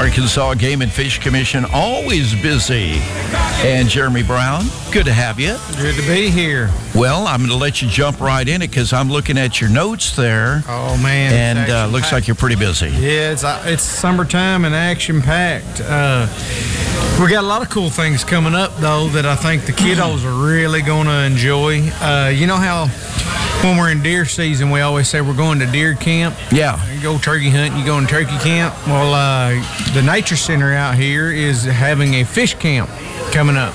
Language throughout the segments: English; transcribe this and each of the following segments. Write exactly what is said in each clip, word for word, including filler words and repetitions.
Arkansas Game and Fish Commission, always busy. And Jeremy Brown, good to have you. Good to be here. Well, I'm going to let you jump right in it because I'm looking at your notes there. Oh, man. And uh, looks like you're pretty busy. Yeah, it's, uh, it's summertime and action-packed. Uh, we got a lot of cool things coming up, though, that I think the kiddos are really going to enjoy. Uh, you know how when we're in deer season, we always say we're going to deer camp? Yeah. You go turkey hunting, you go in turkey camp. Well, uh, the Nature Center out here is having a fish camp coming up.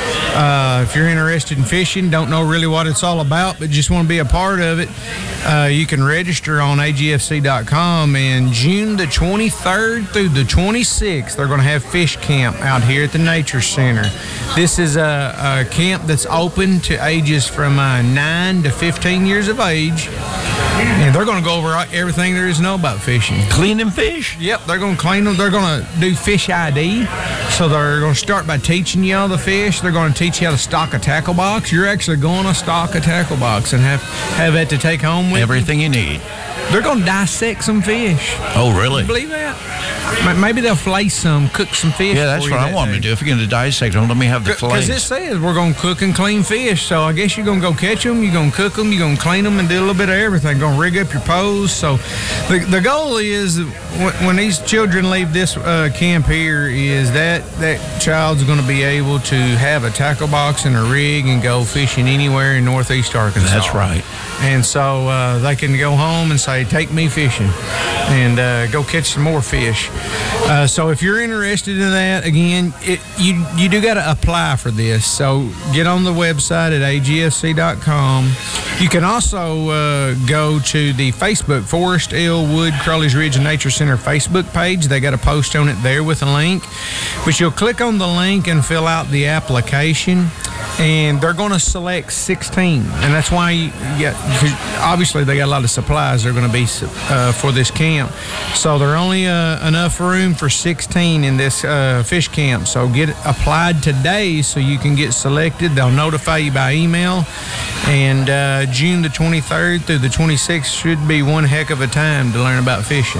Uh, if you're interested in fishing, don't know really what it's all about, but just want to be a part of it, uh, you can register on A G F C dot com. And June the twenty-third through the twenty-sixth, they're going to have fish camp out here at the Nature Center. This is a, a camp that's open to ages from uh, nine to fifteen years of age. And they're going to go over everything there is to know about fishing. Cleaning fish? Yep, they're going to clean them. They're going to do fish I D. So they're going to start by teaching you all the fish. They're going to teach you how to stock a tackle box. You're actually going to stock a tackle box and have, have that to take home with Everything you. you need. They're going to dissect some fish. Oh, really? Can you believe that? Maybe they'll flay some, cook some fish. Yeah, that's for what you I that want day. to do. If you're going to dissect them, let me have the fillets. Because it says we're going to cook and clean fish. So I guess you're going to go catch them, you're going to cook them, you're going to clean them, and do a little bit of everything. Going to rig up your pose. So the, the goal is when, when these children leave this uh, camp here is that that child's going to be able to have a tackle box and a rig and go fishing anywhere in northeast Arkansas. That's right. And so uh, they can go home and say, take me fishing, and uh, go catch some more fish. Uh, so if you're interested in that, again, it, you you do got to apply for this. So get on the website at A G F C dot com. You can also uh, go to the Facebook Forest L Wood Crowley's Ridge Nature Center Facebook page. They got a post on it there with a link. But you'll click on the link and fill out the application. And they're going to select sixteen, and that's why you get. Obviously, they got a lot of supplies. They're going to be uh, for this camp, so they're only uh, enough room for sixteen in this uh, fish camp. So get applied today so you can get selected. They'll notify you by email, and uh, June the twenty-third through the twenty-sixth should be one heck of a time to learn about fishing.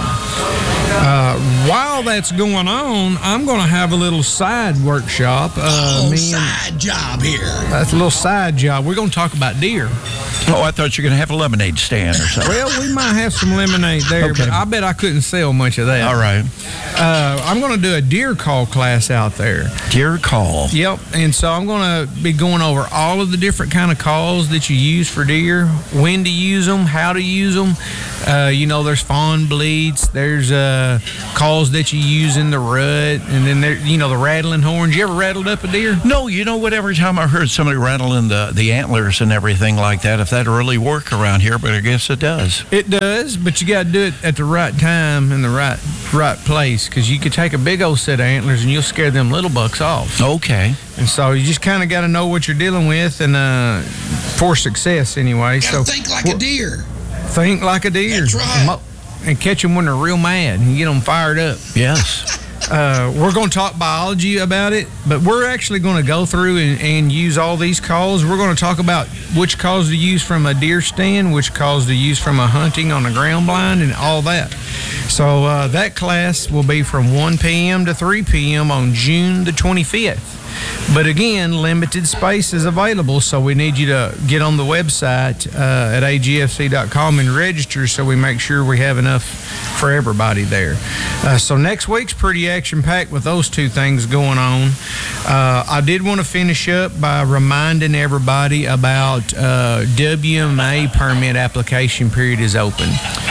Uh, while that's going on, I'm going to have a little side workshop. Uh, oh, me side job here. That's a little side job. We're going to talk about deer. Oh, I thought you were going to have a lemonade stand or something. Well, we might have some lemonade there, Okay. but I bet I couldn't sell much of that. All right. Uh, I'm going to do a deer call class out there. Deer call. Yep, and so I'm going to be going over all of the different kind of calls that you use for deer, when to use them, how to use them. Uh, you know, there's fawn bleeds, there's uh, calls that you use in the rut, and then there, you know, the rattling horns. You ever rattled up a deer? No, you know what? Every time I heard somebody rattling the, the antlers and everything like that, if that really work around here, but I guess it does. It does, but you got to do it at the right time and the right right place, because you could take a big old set of antlers and you'll scare them little bucks off. Okay. And so you just kind of got to know what you're dealing with, and uh, for success anyway. Gotta So think like a deer. think like a deer. That's right. And, mo- and catch them when they're real mad and get them fired up. Yes. Uh, we're going to talk biology about it, but we're actually going to go through and, and use all these calls. We're going to talk about which calls to use from a deer stand, which calls to use from a hunting on a ground blind, and all that. So uh, that class will be from one p.m. to three p.m. on June the twenty-fifth. But again, limited space is available, so we need you to get on the website uh, at A G F C dot com and register so we make sure we have enough for everybody there. Uh, so next week's pretty action-packed with those two things going on. Uh, I did want to finish up by reminding everybody about uh, W M A permit application period is open.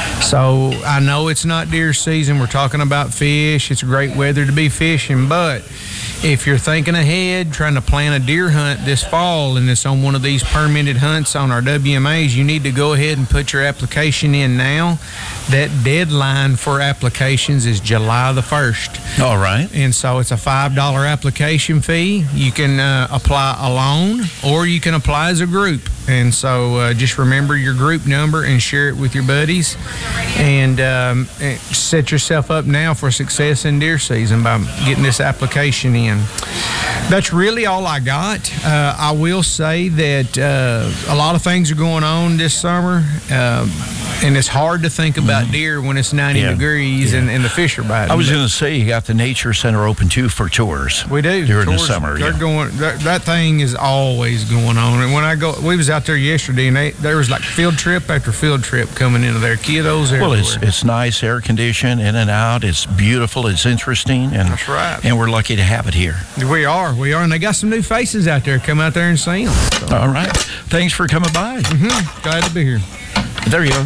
So I know it's not deer season. We're talking about fish. It's great weather to be fishing, but if you're thinking ahead, trying to plan a deer hunt this fall, and it's on one of these permitted hunts on our W M As, you need to go ahead and put your application in now. That deadline for applications is July the first. All right. And so it's a five dollar application fee. You can uh, apply alone, or you can apply as a group. And so uh, just remember your group number and share it with your buddies. And um, set yourself up now for success in deer season by getting this application in. That's really all I got. Uh, I will say that uh, a lot of things are going on this summer. Uh, And it's hard to think about Mm-hmm. deer when it's ninety Yeah. degrees Yeah. And, and the fish are biting. I was But going to say you got the nature center open too for tours. we do during the Tours, summer. They're Yeah. going. That, that thing is always going on. And when I go, we was out there yesterday, and they, there was like field trip after field trip coming into there. Kiddos everywhere. Well, it's it's nice, air conditioned, in and out. It's beautiful. It's interesting, and That's right. And we're lucky to have it here. We are, we are, and they got some new faces out there. Come out there and see them. So, All right. Thanks for coming by. mhm, glad to be here. There you go.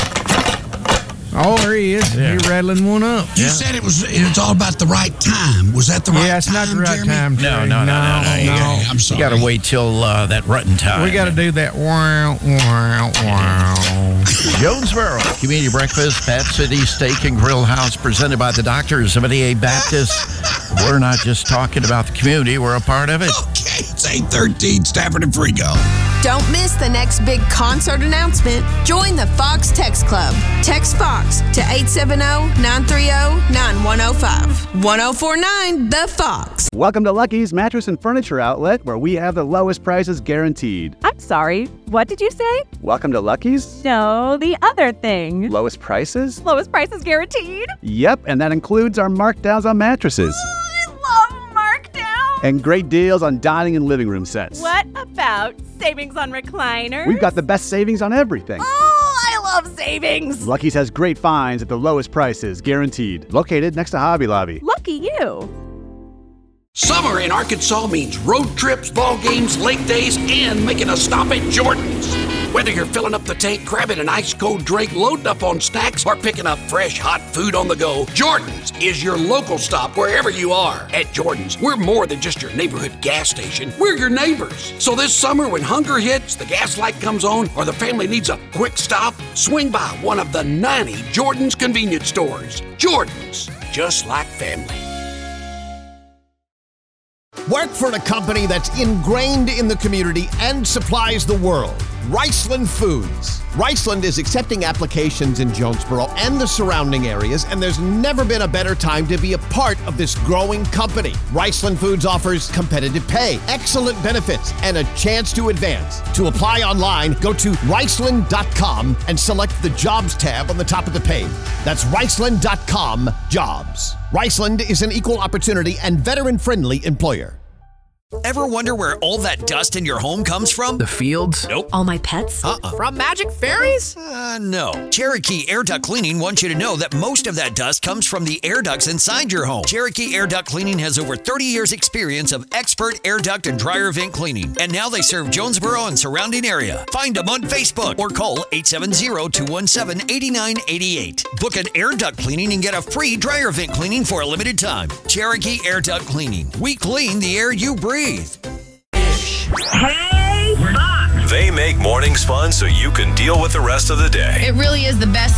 Oh, there he is. Yeah. You're rattling one up. You Yeah. said it was it's all about the right time. Was that the right time? Yeah, it's not the right Jeremy? time. No, Terry. no, no, no, no. You Okay, I'm You sorry. got to wait till uh, that rutting time. We got to do that. Wow, wow, wow. Jonesboro Community Breakfast, Bat City Steak and Grill House, presented by the Doctors of A Baptist. We're not just talking about the community; we're a part of it. Okay, it's eight thirteen, Stafford and Frigo. Don't miss the next big concert announcement. Join the Fox Text Club. Text Fox to eight seven zero, nine three zero, nine one zero five. one zero four nine The Fox. Welcome to Lucky's Mattress and Furniture Outlet, where we have the lowest prices guaranteed. I'm sorry, what did you say? Welcome to Lucky's? No, the other thing. Lowest prices? Lowest prices guaranteed. Yep, and that includes our markdowns on mattresses. I love markdown. And great deals on dining and living room sets. What about savings on recliners? We've got the best savings on everything. Oh, I love savings. Lucky's has great finds at the lowest prices, guaranteed. Located next to Hobby Lobby. Lucky you. Summer in Arkansas means road trips, ball games, lake days, and making a stop at Jordan's. Whether you're filling up the tank, grabbing an ice-cold drink, loading up on snacks, or picking up fresh, hot food on the go, Jordan's is your local stop wherever you are. At Jordan's, we're more than just your neighborhood gas station. We're your neighbors. So this summer, when hunger hits, the gas light comes on, or the family needs a quick stop, swing by one of the ninety Jordan's convenience stores. Jordan's, just like family. Work for a company that's ingrained in the community and supplies the world. Riceland Foods. Riceland is accepting applications in Jonesboro and the surrounding areas, and there's never been a better time to be a part of this growing company. Riceland Foods offers competitive pay, excellent benefits, and a chance to advance. To apply online, go to riceland dot com and select the Jobs tab on the top of the page. That's riceland dot com Jobs. Riceland is an equal opportunity and veteran-friendly employer. Ever wonder where all that dust in your home comes from? The fields? Nope. All my pets? Uh-uh. From Magic Fairies? Uh, no. Cherokee Air Duct Cleaning wants you to know that most of that dust comes from the air ducts inside your home. Cherokee Air Duct Cleaning has over thirty years experience of expert air duct and dryer vent cleaning. And now they serve Jonesboro and surrounding area. Find them on Facebook or call eight seven zero, two one seven, eight nine eight eight. Book an air duct cleaning and get a free dryer vent cleaning for a limited time. Cherokee Air Duct Cleaning. We clean the air you breathe. Hey, Fox! They make mornings fun so you can deal with the rest of the day. It really is the best